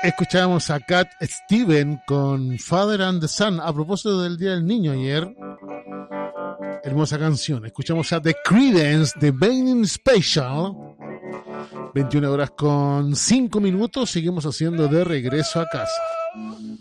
Escuchábamos a Cat Steven con Father and the Son a propósito del Día del Niño ayer. Hermosa canción. Escuchamos a The Creedence de Burning Special. 21 horas con 5 minutos. Seguimos haciendo De Regreso a Casa.